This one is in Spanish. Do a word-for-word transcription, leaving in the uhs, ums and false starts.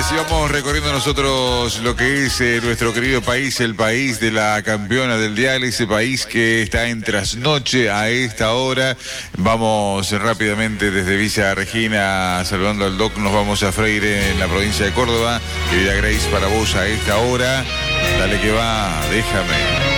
así vamos recorriendo nosotros lo que es eh, nuestro querido país, el país de la campeona del dial, ese país que está en trasnoche a esta hora. Vamos rápidamente desde Villa Regina, saludando al doc, nos vamos a Freire en la provincia de Córdoba. Querida Grace, para vos a esta hora, dale que va, déjame.